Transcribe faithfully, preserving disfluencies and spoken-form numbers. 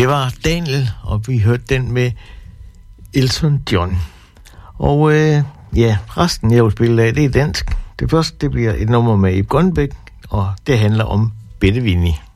Det var Daniel, og vi hørte den med Elton John. Og øh, ja, resten jeg vil spille af, det er dansk. Det første, det bliver et nummer med Ib Grønbæk, og det handler om Bette Winnie.